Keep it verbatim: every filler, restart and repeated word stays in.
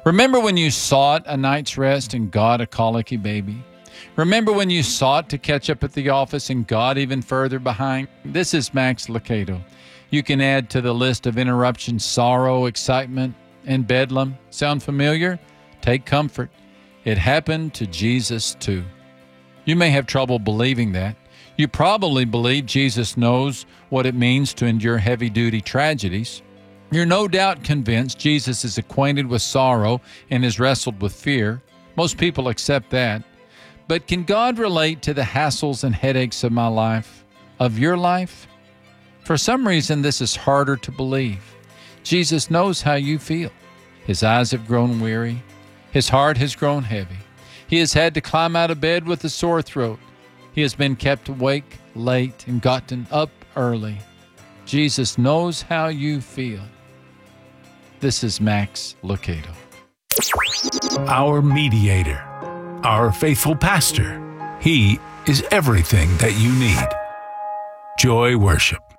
Remember when you sought a night's rest and got a colicky baby? Remember when you sought to catch up at the office and got even further behind? This is Max Lucado. You can add to the list of interruptions sorrow, excitement, and bedlam. Sound familiar? Take comfort. It happened to Jesus too. You may have trouble believing that. You probably believe Jesus knows what it means to endure heavy-duty tragedies. You're no doubt convinced Jesus is acquainted with sorrow and has wrestled with fear. Most people accept that. But can God relate to the hassles and headaches of my life, of your life? For some reason, this is harder to believe. Jesus knows how you feel. His eyes have grown weary. His heart has grown heavy. He has had to climb out of bed with a sore throat. He has been kept awake late and gotten up early. Jesus knows how you feel. This is Max Lucado. Our mediator, our faithful pastor. He is everything that you need. Joy Worship.